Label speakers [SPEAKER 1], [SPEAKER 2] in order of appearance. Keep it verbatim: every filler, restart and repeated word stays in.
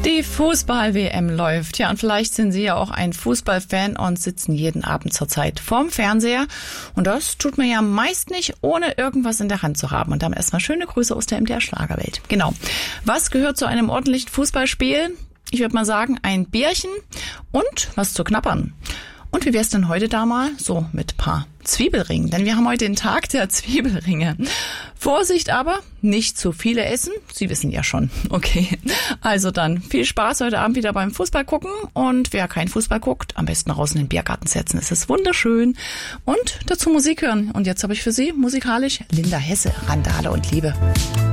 [SPEAKER 1] Die Fußball-W M läuft. Ja, und vielleicht sind Sie ja auch ein Fußballfan und sitzen jeden Abend zurzeit vorm Fernseher. Und das tut man ja meist nicht, ohne irgendwas in der Hand zu haben. Und dann erstmal schöne Grüße aus der M D R-Schlagerwelt. Genau. Was gehört zu einem ordentlichen Fußballspiel? Ich würde mal sagen, ein Bierchen und was zu knabbern. Und wie wär's denn heute da mal so mit paar Zwiebelringen? Denn wir haben heute den Tag der Zwiebelringe. Vorsicht aber, nicht zu viele essen. Sie wissen ja schon. Okay, also dann viel Spaß heute Abend wieder beim Fußball gucken. Und wer keinen Fußball guckt, am besten raus in den Biergarten setzen. Es ist wunderschön. Und dazu Musik hören. Und jetzt habe ich für Sie musikalisch Linda Hesse, Randale und Liebe.